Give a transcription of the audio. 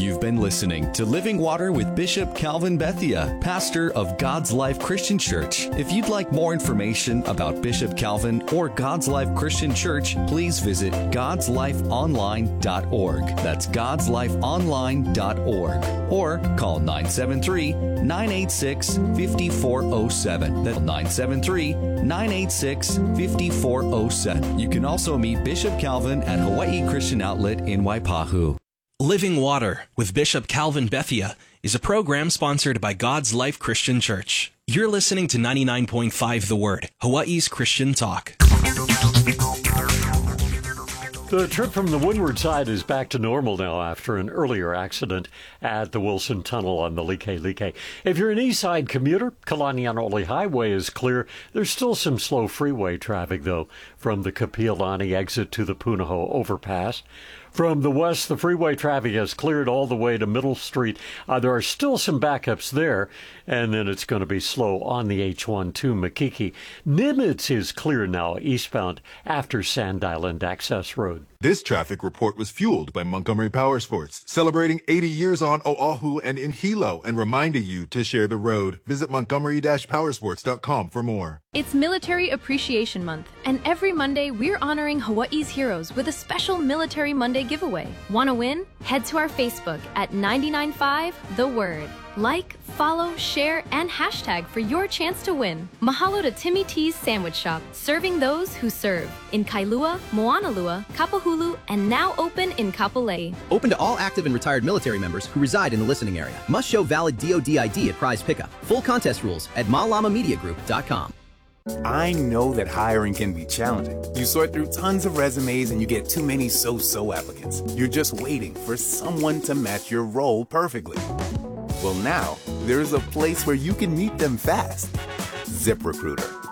You've been listening to Living Water with Bishop Calvin Bethia, pastor of God's Life Christian Church. If you'd like more information about Bishop Calvin or God's Life Christian Church, please visit godslifeonline.org. That's godslifeonline.org. Or call 973-986-5407. That's 973-986-5407. You can also meet Bishop Calvin at Hawaii Christian Outlet in Waipahu. Living Water with Bishop Calvin Bethia is a program sponsored by God's Life Christian Church. You're listening to 99.5 The Word, Hawaii's Christian talk. The trip from the windward side is back to normal now after an earlier accident at the Wilson Tunnel on the Like. If you're an east side commuter, Kalanianaole Highway is clear. There's still some slow freeway traffic, though, from the Kapiolani exit to the Punahou overpass. From the west, the freeway traffic has cleared all the way to Middle Street. There are still some backups there, and then it's going to be slow on the H1 to Makiki. Nimitz is clear now eastbound after Sand Island Access Road. This traffic report was fueled by Montgomery Powersports, celebrating 80 years on Oahu and in Hilo and reminding you to share the road. Visit montgomery-powersports.com for more. It's Military Appreciation Month, and every Monday we're honoring Hawaii's heroes with a special Military Monday giveaway. Want to win? Head to our Facebook at 995 The Word. Like, follow, share, and hashtag for your chance to win. Mahalo to Timmy T's Sandwich Shop, serving those who serve. In Kailua, Moanalua, Kapahulu, and now open in Kapolei. Open to all active and retired military members who reside in the listening area. Must show valid DoD ID at prize pickup. Full contest rules at malamamediagroup.com. I know that hiring can be challenging. You sort through tons of resumes and you get too many so-so applicants. You're just waiting for someone to match your role perfectly. Well, now, there's a place where you can meet them fast. ZipRecruiter.